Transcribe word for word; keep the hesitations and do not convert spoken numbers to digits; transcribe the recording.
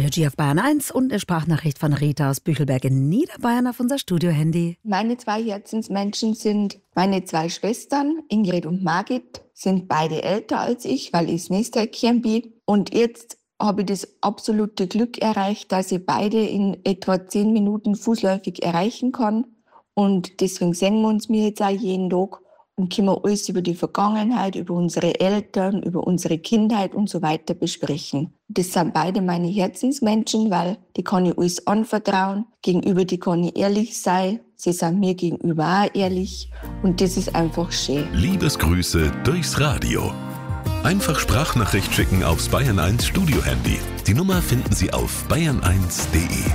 Energy auf Bayern eins und eine Sprachnachricht von Rita aus Büchelberg in Niederbayern auf unser Studio-Handy. Meine zwei Herzensmenschen sind meine zwei Schwestern, Ingrid und Margit, sind beide älter als ich, weil ich das Nächsthäkchen bin. Und jetzt habe ich das absolute Glück erreicht, dass ich beide in etwa zehn Minuten fußläufig erreichen kann. Und deswegen sehen wir uns mir jetzt auch jeden Tag und können wir alles über die Vergangenheit, über unsere Eltern, über unsere Kindheit und so weiter besprechen. Das sind beide meine Herzensmenschen, weil die kann ich alles anvertrauen. Gegenüber die kann ich ehrlich sein. Sie sind mir gegenüber auch ehrlich. Und das ist einfach schön. Liebesgrüße durchs Radio. Einfach Sprachnachricht schicken aufs Bayern eins Studio-Handy. Die Nummer finden Sie auf bayern eins punkt de.